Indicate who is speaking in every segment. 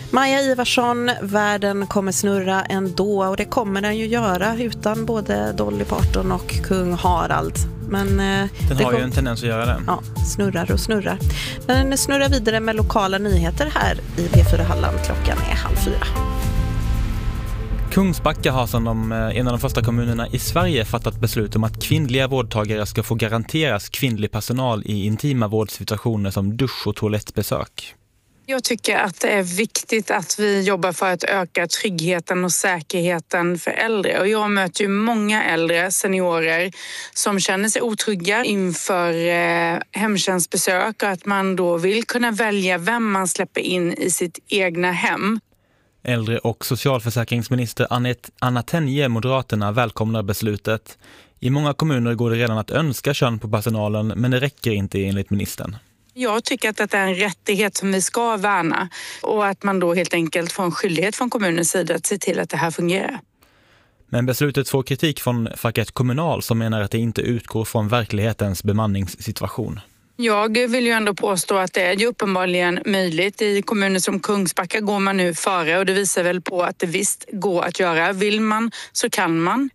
Speaker 1: Maja Ivarsson, världen kommer snurra ändå, och det kommer den ju göra utan både Dolly Parton och kung Harald. Men
Speaker 2: den har ju en tendens att göra det.
Speaker 1: Ja, snurrar och snurrar. Men den snurrar vidare med lokala nyheter här i P4 Halland. Klockan är 3:30.
Speaker 2: Kungsbacka har som en av de första kommunerna i Sverige fattat beslut om att kvinnliga vårdtagare ska få garanteras kvinnlig personal i intima vårdsituationer som dusch- och toalettbesök.
Speaker 3: Jag tycker att det är viktigt att vi jobbar för att öka tryggheten och säkerheten för äldre. Och jag möter ju många äldre seniorer som känner sig otrygga inför hemtjänstbesök, och att man då vill kunna välja vem man släpper in i sitt egna hem.
Speaker 2: Äldre- och socialförsäkringsminister Anna Tenje, Moderaterna, välkomnar beslutet. I många kommuner går det redan att önska kön på personalen, men det räcker inte enligt ministern.
Speaker 3: Jag tycker att det är en rättighet som vi ska värna, och att man då helt enkelt får en skyldighet från kommunens sida att se till att det här fungerar.
Speaker 2: Men beslutet får kritik från facket Kommunal som menar att det inte utgår från verklighetens bemanningssituation.
Speaker 3: Jag vill ju ändå påstå att det är ju uppenbarligen möjligt. I kommuner som Kungsbacka går man nu före, och det visar väl på att det visst går att göra. Vill man så kan man.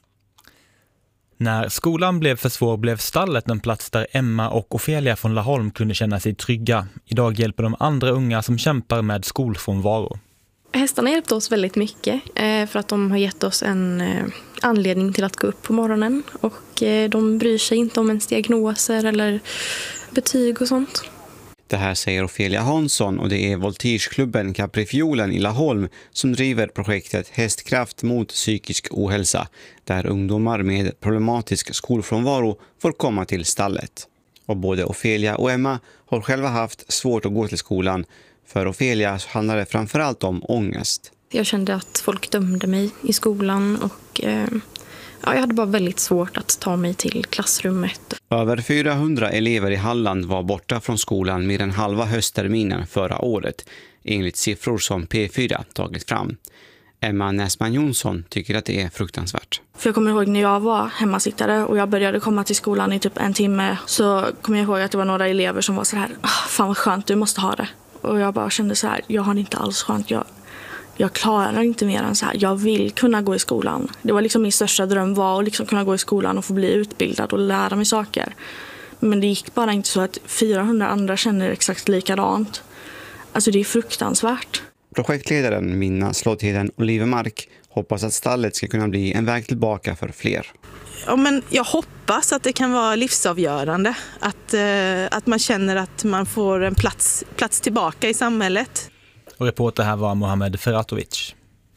Speaker 2: När skolan blev för svår blev stallet en plats där Emma och Ofelia från Laholm kunde känna sig trygga. Idag hjälper de andra unga som kämpar med skolfrånvaro.
Speaker 4: Hästarna hjälpte oss väldigt mycket för att de har gett oss en anledning till att gå upp på morgonen. Och de bryr sig inte om ens diagnoser eller betyg och sånt.
Speaker 5: Det här säger Ofelia Hansson, och det är Voltigeklubben Caprifiolen i Laholm som driver projektet Hästkraft mot psykisk ohälsa, där ungdomar med problematisk skolfrånvaro får komma till stallet. Och både Ofelia och Emma har själva haft svårt att gå till skolan. För Ofelia handlar det framförallt om ångest.
Speaker 4: Jag kände att folk dömde mig i skolan, och jag hade bara väldigt svårt att ta mig till klassrummet.
Speaker 5: Över 400 elever i Halland var borta från skolan mer än halva höstterminen förra året, enligt siffror som P4 tagit fram. Emma Näsman Jonsson tycker att det är fruktansvärt.
Speaker 6: För jag kommer ihåg när jag var hemmasittare och jag började komma till skolan i typ en timme, så kommer jag ihåg att det var några elever som var så här: fan vad skönt, du måste ha det. Och jag bara kände så här, jag har inte alls skönt, jag klarar inte mer än så här. Jag vill kunna gå i skolan. Det var liksom min största dröm, var att liksom kunna gå i skolan och få bli utbildad och lära mig saker. Men det gick bara inte, så att 400 andra känner exakt likadant. Alltså det är fruktansvärt.
Speaker 5: Projektledaren Minna Slotheden Olivermark hoppas att stallet ska kunna bli en väg tillbaka för fler.
Speaker 7: Ja, men jag hoppas att det kan vara livsavgörande. Att man känner att man får en plats tillbaka i samhället.
Speaker 2: Och reporter här var Mohamed Ferratovic.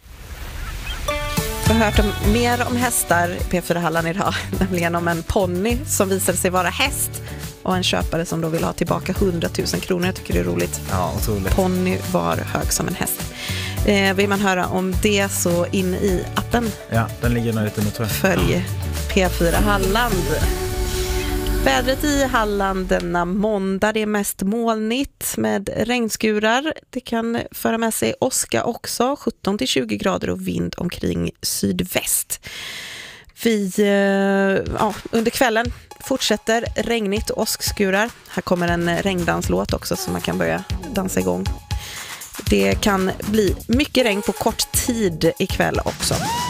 Speaker 1: Jag har hört mer om hästar i P4 Halland idag, nämligen om en ponny som visade sig vara häst och en köpare som då vill ha tillbaka 100 000 kronor. Jag tycker det är roligt.
Speaker 2: Ja, otroligt.
Speaker 1: Ponny var hög som en häst. Vill man höra om det så in i appen.
Speaker 2: Ja, den ligger nog ute nu, tror jag.
Speaker 1: Följ P4 Halland. Vädret i Halland denna måndag, det är mest molnigt med regnskurar. Det kan föra med sig åska också, 17-20 grader och vind omkring sydväst. Under kvällen fortsätter regnigt och åskskurar. Här kommer en regndanslåt också så man kan börja dansa igång. Det kan bli mycket regn på kort tid ikväll också.